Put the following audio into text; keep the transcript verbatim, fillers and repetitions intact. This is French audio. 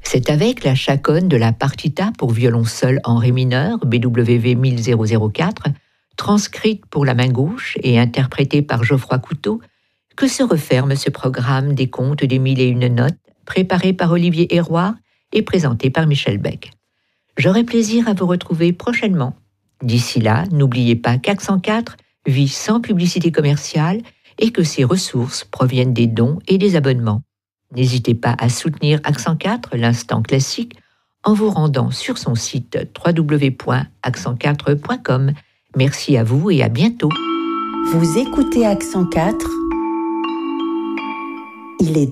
C'est avec la chaconne de la partita pour violon seul en ré mineur, B W V mille quatre, transcrite pour la main gauche et interprétée par Geoffroy Couteau, que se referme ce programme des contes des mille et une notes, préparé par Olivier Héroard et présenté par Michel Beck. J'aurai plaisir à vous retrouver prochainement. D'ici là, n'oubliez pas qu'Accent quatre vit sans publicité commerciale et que ses ressources proviennent des dons et des abonnements. N'hésitez pas à soutenir Accent quatre, l'instant classique, en vous rendant sur son site w w w point accent quatre point com. Merci à vous et à bientôt. Vous écoutez Accent quatre. Il est